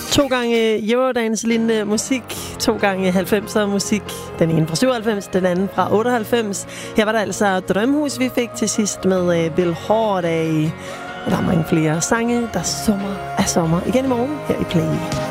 2 gange Eurodance-lignende musik, 2 gange 90'er musik. Den ene fra 97, den anden fra 98. Her var der altså Drømhus, vi fik til sidst med Bill Holiday. Og der er mange flere sange, der summer af sommer. Igen i morgen her i Play.